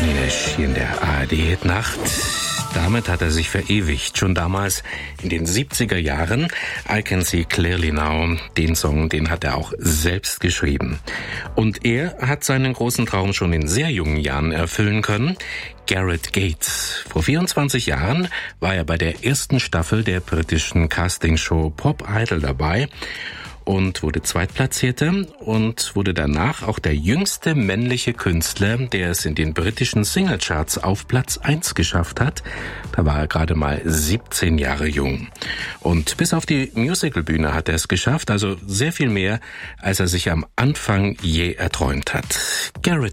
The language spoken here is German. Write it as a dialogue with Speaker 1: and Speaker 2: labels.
Speaker 1: Englisch hier in der ARD-Hitnacht. Damit hat er sich verewigt. Schon damals in den 70er Jahren. I Can See Clearly Now. Den Song, den hat er auch selbst geschrieben. Und er hat seinen großen Traum schon in sehr jungen Jahren erfüllen können. Gareth Gates. Vor 24 Jahren war er bei der ersten Staffel der britischen Castingshow Pop Idol dabei und wurde Zweitplatzierter und wurde danach auch der jüngste männliche Künstler, der es in den britischen Singlecharts auf Platz 1 geschafft hat. Da war er gerade mal 17 Jahre jung. Und bis auf die Musicalbühne hat er es geschafft, also sehr viel mehr, als er sich am Anfang je erträumt hat. Gareth